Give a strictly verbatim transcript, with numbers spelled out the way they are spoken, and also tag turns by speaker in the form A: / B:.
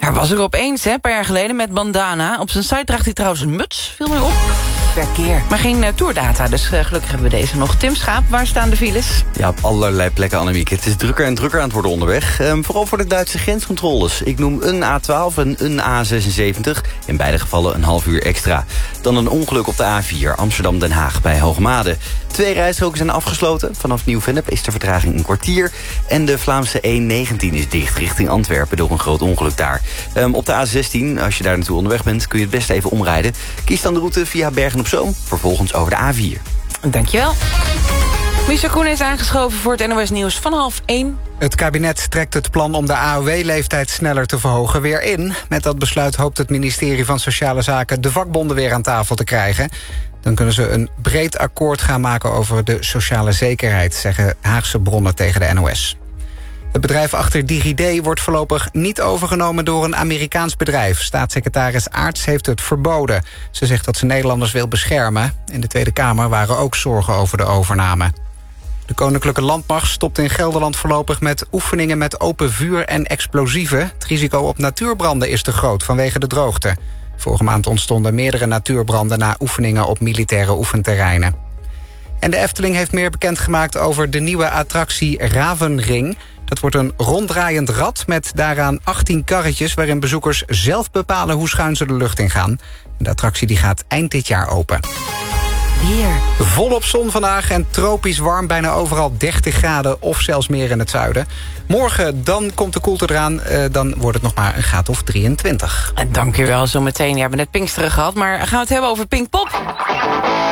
A: Hij was er opeens, hè, een paar jaar geleden met bandana. Op zijn site draagt hij trouwens een muts, viel mij op. Verkeer. Maar geen uh, tourdata, dus uh, gelukkig hebben we deze nog. Tim Schaap, waar staan de files?
B: Ja, op allerlei plekken, Annemiek. Het is drukker en drukker aan het worden onderweg. Um, vooral voor de Duitse grenscontroles. Ik noem een A twaalf en een A zesenzeventig. In beide gevallen een half uur extra. Dan een ongeluk op de A vier, Amsterdam-Den Haag bij Hoogmade. Twee rijstroken zijn afgesloten. Vanaf Nieuw-Vennep is de vertraging een kwartier. En de Vlaamse E negentien is dicht richting Antwerpen door een groot ongeluk daar. Um, op de A zestien, als je daar naartoe onderweg bent, kun je het best even omrijden. Kies dan de route via Bergen-op-Zoom, vervolgens over de A vier.
A: Dankjewel. Micha Koen is aangeschoven voor het N O S Nieuws van half één.
C: Het kabinet trekt het plan om de A O W-leeftijd sneller te verhogen weer in. Met dat besluit hoopt het ministerie van Sociale Zaken de vakbonden weer aan tafel te krijgen. Dan kunnen ze een breed akkoord gaan maken over de sociale zekerheid, zeggen Haagse bronnen tegen de N O S. Het bedrijf achter DigiD wordt voorlopig niet overgenomen door een Amerikaans bedrijf. Staatssecretaris Aarts heeft het verboden. Ze zegt dat ze Nederlanders wil beschermen. In de Tweede Kamer waren ook zorgen over de overname. De Koninklijke Landmacht stopt in Gelderland voorlopig met oefeningen met open vuur en explosieven. Het risico op natuurbranden is te groot vanwege de droogte. Vorige maand ontstonden meerdere natuurbranden na oefeningen op militaire oefenterreinen. En de Efteling heeft meer bekendgemaakt over de nieuwe attractie Ravenring. Dat wordt een ronddraaiend rad met daaraan achttien karretjes waarin bezoekers zelf bepalen hoe schuin ze de lucht in gaan. De attractie die gaat eind dit jaar open. Weer. Volop zon vandaag en tropisch warm, bijna overal dertig graden of zelfs meer in het zuiden. Morgen dan komt de koelte eraan, uh, dan wordt het nog maar een graad of drieëntwintig.
A: Dank u wel, zo meteen. We hebben net Pinksteren gehad, maar gaan we het hebben over Pinkpop?